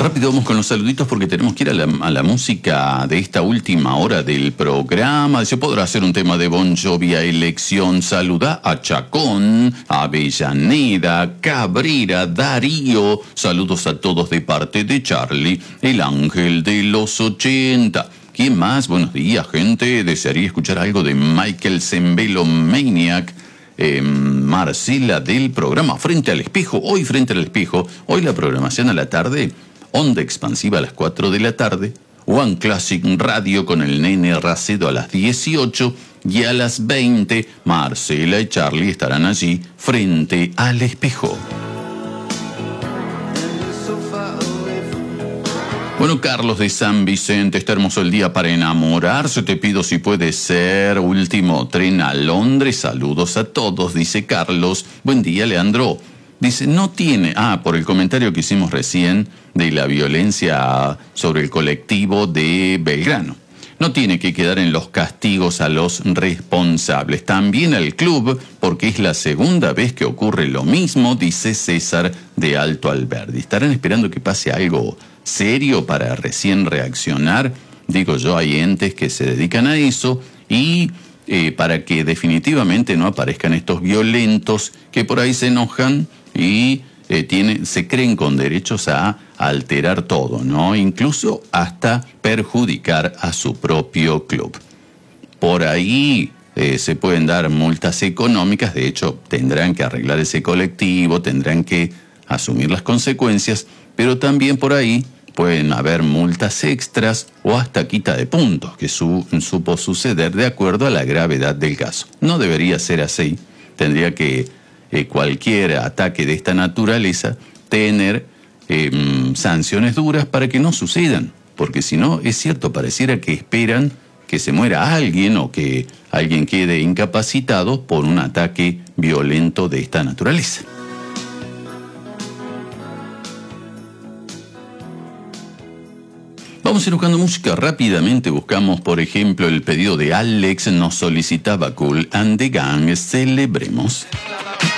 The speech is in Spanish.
Rápido vamos con los saluditos porque tenemos que ir a la música de esta última hora del programa. Se podrá hacer un tema de Bon Jovi a elección. Saluda a Chacón, a Avellaneda, Cabrera, Darío. Saludos a todos de parte de Charlie, el ángel de los 80. ¿Quién más? Buenos días, gente. Desearía escuchar algo de Michael Zembelo Maniac. Marcela del programa Frente al Espejo. Hoy Frente al Espejo. Hoy la programación a la tarde. Onda Expansiva a las 4 de la tarde. One Classic Radio con el Nene Racedo a las 18. Y a las 20 Marcela y Charlie estarán allí Frente al Espejo. Bueno, Carlos de San Vicente, está hermoso el día para enamorarse. Te pido si puede ser último tren a Londres. Saludos a todos, dice Carlos. Buen día, Leandro. Dice, no tiene... por el comentario que hicimos recién de la violencia sobre el colectivo de Belgrano. No tiene que quedar en los castigos a los responsables. También al club, porque es la segunda vez que ocurre lo mismo, dice César de Alto Alberdi. ¿Estarán esperando que pase algo serio para recién reaccionar? Digo yo, hay entes que se dedican a eso y para que definitivamente no aparezcan estos violentos que por ahí se enojan y se creen con derechos a alterar todo, ¿no? Incluso hasta perjudicar a su propio club. Por ahí se pueden dar multas económicas, de hecho tendrán que arreglar ese colectivo, tendrán que asumir las consecuencias, pero también por ahí pueden haber multas extras o hasta quita de puntos, que supo suceder de acuerdo a la gravedad del caso. No debería ser así, tendría que cualquier ataque de esta naturaleza tener sanciones duras para que no sucedan, porque si no, es cierto, pareciera que esperan que se muera alguien o que alguien quede incapacitado por un ataque violento de esta naturaleza. Vamos a ir buscando música rápidamente. Buscamos, por ejemplo, el pedido de Alex. Nos solicitaba Kool and the Gang. Celebremos.